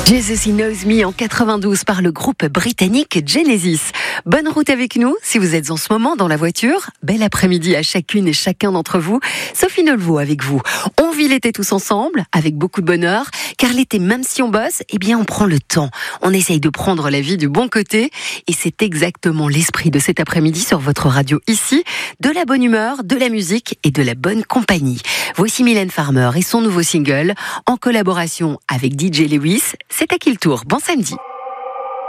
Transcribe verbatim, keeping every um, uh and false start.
Jesus He Knows Me en quatre-vingt-douze par le groupe britannique Genesis. Bonne route avec nous si vous êtes en ce moment dans la voiture. Bel après-midi à chacune et chacun d'entre vous. Sophie Nolveau avec vous. On vit l'été tous ensemble avec beaucoup de bonheur, car l'été, même si on bosse, eh bien on prend le temps. On essaye de prendre la vie du bon côté et c'est exactement l'esprit de cet après-midi sur votre radio ici. De la bonne humeur, de la musique et de la bonne compagnie. Voici Mylène Farmer et son nouveau single en collaboration avec D J Lewis. C'est à qui le tour? Bon samedi.